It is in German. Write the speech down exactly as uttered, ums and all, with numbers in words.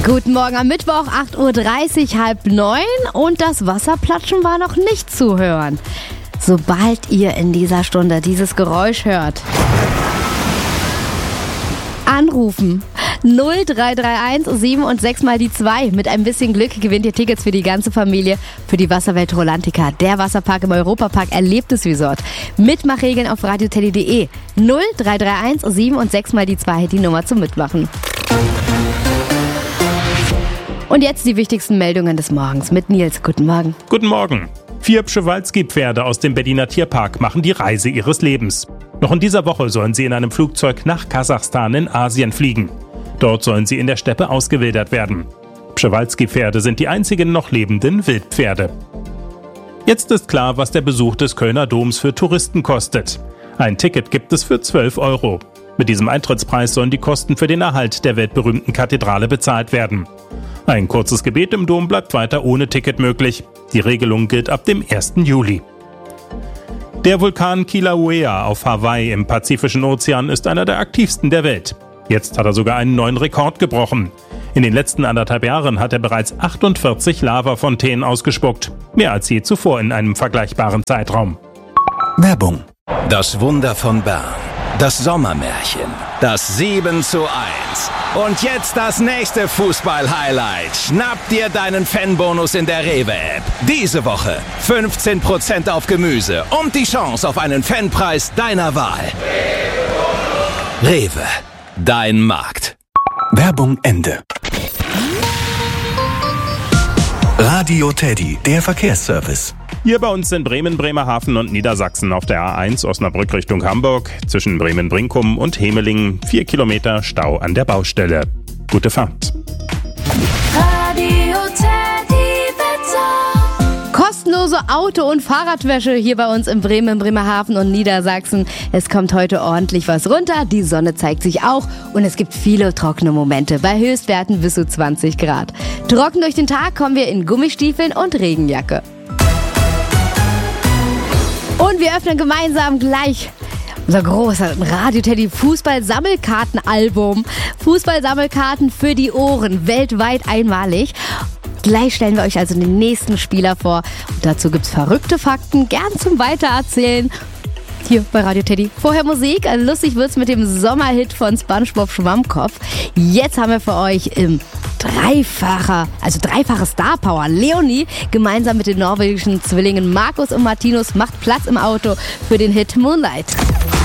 Guten Morgen am Mittwoch, acht Uhr dreißig, halb neun und das Wasserplatschen war noch nicht zu hören. Sobald ihr in dieser Stunde dieses Geräusch hört, anrufen. null drei drei eins sieben und sechs mal die zwei. Mit ein bisschen Glück gewinnt ihr Tickets für die ganze Familie für die Wasserwelt Rolantica, der Wasserpark im Europapark Erlebnisresort. Mitmachregeln auf radioteddy punkt de. null drei drei eins sieben und sechs mal die zwei, die Nummer zum Mitmachen. Und jetzt die wichtigsten Meldungen des Morgens mit Nils. Guten Morgen. Guten Morgen. Vier Przewalski-Pferde aus dem Berliner Tierpark machen die Reise ihres Lebens. Noch in dieser Woche sollen sie in einem Flugzeug nach Kasachstan in Asien fliegen. Dort sollen sie in der Steppe ausgewildert werden. Przewalski-Pferde sind die einzigen noch lebenden Wildpferde. Jetzt ist klar, was der Besuch des Kölner Doms für Touristen kostet. Ein Ticket gibt es für zwölf Euro. Mit diesem Eintrittspreis sollen die Kosten für den Erhalt der weltberühmten Kathedrale bezahlt werden. Ein kurzes Gebet im Dom bleibt weiter ohne Ticket möglich. Die Regelung gilt ab dem ersten Juli. Der Vulkan Kilauea auf Hawaii im Pazifischen Ozean ist einer der aktivsten der Welt. Jetzt hat er sogar einen neuen Rekord gebrochen. In den letzten anderthalb Jahren hat er bereits achtundvierzig Lavafontänen ausgespuckt. Mehr als je zuvor in einem vergleichbaren Zeitraum. Werbung. Das Wunder von Bern. Das Sommermärchen. Das sieben zu eins. Und jetzt das nächste Fußball-Highlight. Schnapp dir deinen Fanbonus in der Rewe-App. Diese Woche fünfzehn Prozent auf Gemüse und die Chance auf einen Fanpreis deiner Wahl. Rewe. Dein Markt. Werbung Ende. Radio Teddy, der Verkehrsservice. Hier bei uns in Bremen, Bremerhaven und Niedersachsen auf der A eins Osnabrück Richtung Hamburg, zwischen Bremen-Brinkum und Hemelingen, vier Kilometer Stau an der Baustelle. Gute Fahrt. Radio Teddy Wetter. Kostenlose Auto- und Fahrradwäsche hier bei uns in Bremen, Bremerhaven und Niedersachsen. Es kommt heute ordentlich was runter, die Sonne zeigt sich auch und es gibt viele trockene Momente bei Höchstwerten bis zu zwanzig Grad. Trocken durch den Tag kommen wir in Gummistiefeln und Regenjacke. Und wir öffnen gemeinsam gleich unser großes Radio-Teddy Fußball-Sammelkarten-Album. Fußball-Sammelkarten für die Ohren, weltweit einmalig. Gleich stellen wir euch also den nächsten Spieler vor. Und dazu gibt's verrückte Fakten, gern zum Weitererzählen. Hier bei Radio Teddy. Vorher Musik, also lustig wird's mit dem Sommerhit von SpongeBob Schwammkopf. Jetzt haben wir für euch im Dreifacher, also dreifache Star Power. Leonie gemeinsam mit den norwegischen Zwillingen Markus und Martinus macht Platz im Auto für den Hit Moonlight.